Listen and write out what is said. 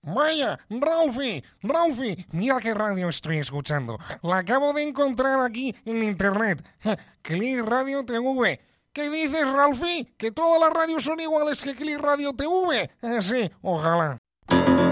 Vaya, Ralphie, mira qué radio estoy escuchando. La acabo de encontrar aquí en internet. Click Radio TV. ¿Qué dices, Ralphie? ¿Que todas las radios son iguales que Click Radio TV? Sí, ojalá.